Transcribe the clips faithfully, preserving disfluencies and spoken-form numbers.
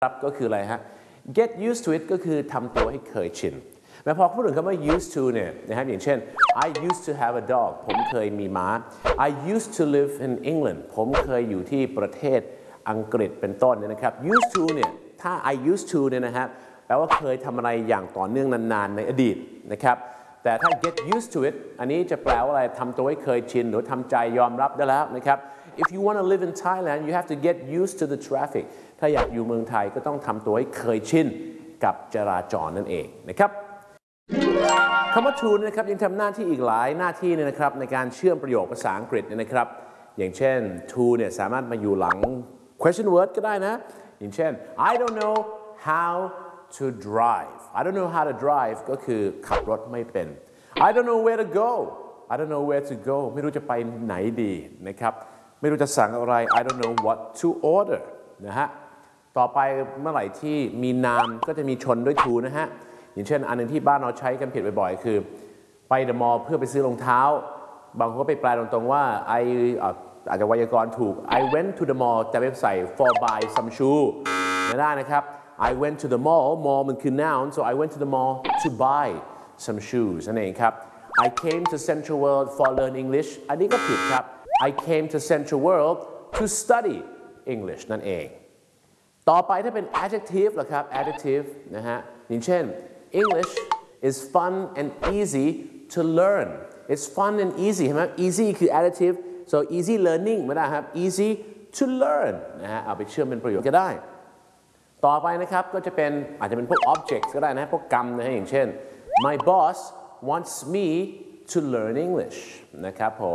ครับก็คืออะไรฮะ get used to it ก็คือทำตัวให้เคยชินแม้พอพูดถึงคำว่า used to เนี่ยนะครับอย่างเช่น I used to have a dog ผมเคยมีม้า I used to live in England ผมเคยอยู่ที่ประเทศอังกฤษเป็นต้นเนี่ยนะครับ used to เนี่ยถ้า I used to เนี่ยนะครับแปลว่าเคยทำอะไรอย่างต่อเนื่องนานๆในอดีตนะครับแต่ถ้า get used to it อันนี้จะแปลว่าอะไรทำตัวให้เคยชินหรือทำใจยอมรับได้แล้วนะครับ If you want to live in Thailand you have to get used to the traffic ถ้าอยากอยู่เมืองไทยก็ต้องทำตัวให้เคยชินกับจราจรนั่นเองนะครับคำว่า to นะครับยังทำหน้าที่อีกหลายหน้าที่เนี่ยนะครับในการเชื่อมประโยคภาษาอังกฤษเนี่ยนะครับอย่างเช่น to เนี่ยสามารถมาอยู่หลัง question word ก็ได้นะอย่างเช่น I don't know how to drive I don't know how to drive ก็คือขับรถไม่เป็น I don't know where to go I don't know where to go ไม่รู้จะไปไหนดีนะครับไม่รู้จะสั่งอะไร I don't know what to order นะฮะต่อไปเมื่อไหร่ที่มีนามก็จะมีชนด้วย to นะฮะอย่างเช่นอันนึงที่บ้านเราใช้กันผิดบ่อยๆคือไปเดอะมอลล์เพื่อไปซื้อรองเท้าบางคนก็ไปแปลตรงๆว่า I อาจจะไวยากรณ์ถูก I went to the mall แต่ไปใส่ for buy some shoe ไม่ได้นะครับ I went to the mall mall มันคือ noun so I went to the mall to buy some shoes นั่นเองครับ I came to Central World for learn English อันนี้ก็ผิดครับ I came to Central World to study English นั่นเองต่อไปถ้าเป็น adjective ล่ะครับ adjective นะฮะอย่างเช่น English is fun and easy to learn it's fun and easy เห็นไหม easy คือ adjective so easy learning ไม่ได้ครับ easy to learn นะฮะเอาไปเชื่อมเป็นประโยคก็ได้ต่อไปนะครับก็จะเป็นอาจจะเป็นพวก objects ก็ได้นะพวกกรรมนะฮะอย่างเช่น my boss wants me to learn English นะครับผม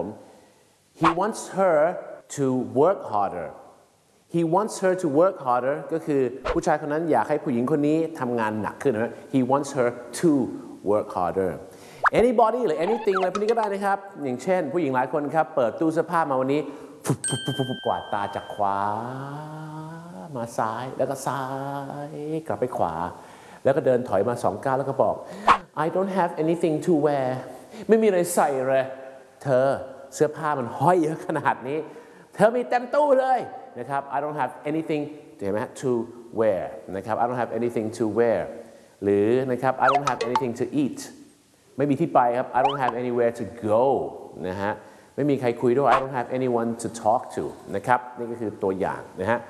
he wants her to work harder he wants her to work harder ก็คือผู้ชายคนนั้นอยากให้ผู้หญิงคนนี้ทำงานหนักขึ้นนะ he wants her to work harder anybody หรือ anything อะไรพวกนี้ก็ได้นะครับอย่างเช่นผู้หญิงหลายคนครับเปิดตู้เสื้อผ้ามาวันนี้กวาดตาจากขวามาซ้ายแล้วก็ซ้ายกลับไปขวาแล้วก็เดินถอยมาสองก้าวแล้วก็บอก I don't have anything to wear ไม่มีอะไรใส่เลยเธอเสื้อผ้ามันห้อยเยอะขนาดนี้เธอมีเต็มตู้เลยนะครับ I don't have anything เห็นไหม to wear นะครับ I don't have anything to wear หรือนะครับ I don't have anything to eat ไม่มีที่ไปครับ I don't have anywhere to go นะฮะไม่มีใครคุยด้วย I don't have anyone to talk to นะครับนี่ก็คือตัวอย่างนะฮะ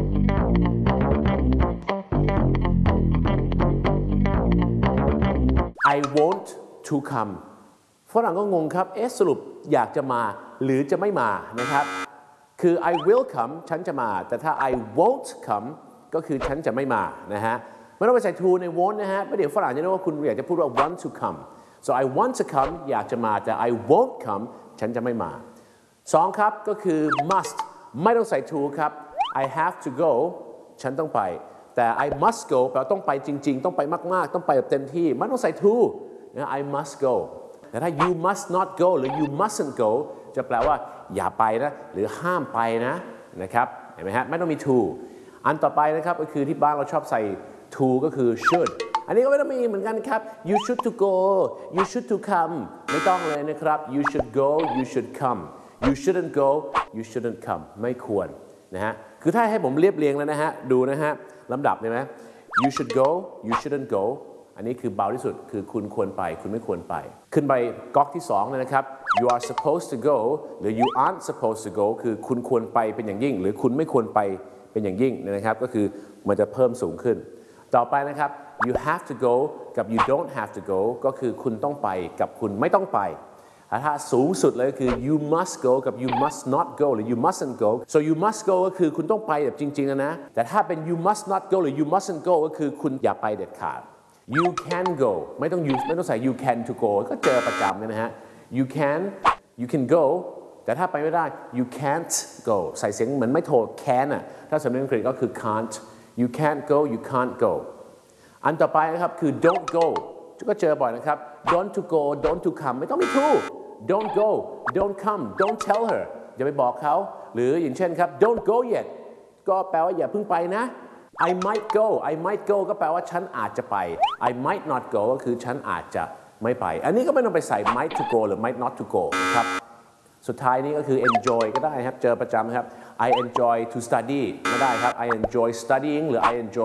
I want to come ฝรั่งก็งงครับเอ๊ะสรุปอยากจะมาหรือจะไม่มานะครับคือ I will come ฉันจะมาแต่ถ้า I won't come ก็คือฉันจะไม่มานะฮะไม่ต้องไปใส่ to ใน won't นะฮะเพราะเดี๋ยวฝรั่งจะนึกว่าคุณอยากจะพูดว่า want to come so I want to come อยากจะมาแต่ I won't come ฉันจะไม่มาสองครับก็คือ must ไม่ต้องใส่ to ครับ I have to go ฉันต้องไปแต่ I must go แปลว่าต้องไปจริงๆต้องไปมากๆต้องไปแบบเต็มที่ไม่ต้องใส่ to นะ I must go แต่ถ้า you must not go หรือ you mustn't go จะแปลว่าอย่าไปนะหรือห้ามไปนะนะครับเห็นไหมฮะไม่ต้องมี to อันต่อไปนะครับก็คือที่บ้านเราชอบใส่ to ก็คือ should อันนี้ก็ไม่ต้องมีเหมือนกันครับ you should to go you should to come ไม่ต้องเลยนะครับ you should go you should come you shouldn't go you shouldn't come ไม่ควรนะฮะคือถ้าให้ผมเรียบเรียงแล้วนะฮะดูนะฮะลำดับเลยไหม you should go you shouldn't go อันนี้คือเบาที่สุดคือคุณควรไปคุณไม่ควรไปขึ้นไปก๊อกที่สองเลยนะครับ you are supposed to go หรือ you aren't supposed to go คือคุณควรไปเป็นอย่างยิ่งหรือคุณไม่ควรไปเป็นอย่างยิ่งนะครับก็คือมันจะเพิ่มสูงขึ้นต่อไปนะครับ you have to go กับ you don't have to go ก็คือคุณต้องไปกับคุณไม่ต้องไปถ้าสูงสุดเลยคือ you must go กับ you must not go หรือ you mustn't go so you must go ก็คือคุณต้องไปแบบจริงๆนะแต่ถ้าเป็น you must not go หรือ you mustn't go ก็คือคุณอย่าไปเด็ดขาด you can go ไม่ต้อง you ไม่ต้องใส่ you can to go ก็เจอประจำเลยนะฮะ you can you can go แต่ถ้าไปไม่ได้ you can't go ใส่เสียงเหมือนไม่โทร can อ่ะถ้าสำเนียงอังกฤษก็คือ can't you can't go you can't go อันต่อไปนะครับคือ don't go ก็เจอบ่อยนะครับ don't to go don't to come ไม่ต้องมี to don't go don't come don't tell her อย่าไปบอกเขาหรืออย่างเช่นครับ don't go yet ก็แปลว่าอย่าเพิ่งไปนะ I might go I might go ก็แปลว่าฉันอาจจะไป I might not go ก็คือฉันอาจจะไม่ไปอันนี้ก็ไม่ต้องไปใส่ might to go หรือ might not to go นะครับสุดท้ายนี้ก็คือ enjoy ก็ได้ครับเจอประจำครับ I enjoy to study ไม่ได้ครับ I enjoy studying หรือ I enjoy